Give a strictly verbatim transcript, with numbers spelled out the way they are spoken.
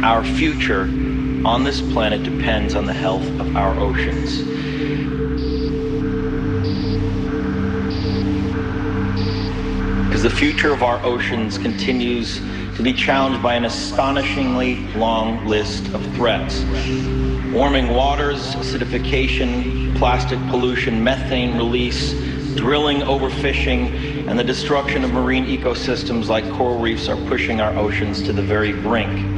Our future on this planet depends on the health of our oceans. Because the future of our oceans continues to be challenged by an astonishingly long list of threats. Warming waters, acidification, plastic pollution, methane release, drilling, overfishing, and the destruction of marine ecosystems like coral reefs are pushing our oceans to the very brink.